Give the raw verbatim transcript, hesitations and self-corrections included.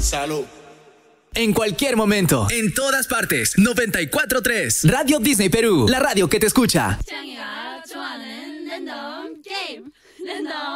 Salud. En cualquier momento, en todas partes, noventa y cuatro punto tres. Radio Disney Perú, la radio que te escucha. 짱이가 좋아하는 랜덤 게임 랜덤